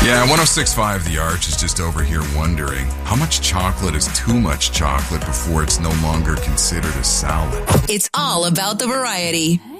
Yeah, 106.5 The Arch is just over here wondering how much chocolate is too much chocolate before it's no longer considered a salad. It's all about the variety.